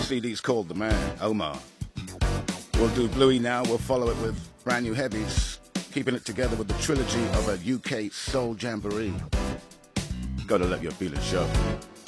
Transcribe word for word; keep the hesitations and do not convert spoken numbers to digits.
C D's called The Man, Omar. We'll do Bluey now. We'll follow it with brand new heavies, keeping it together with the trilogy of a U K soul jamboree. Gotta let your feelings show.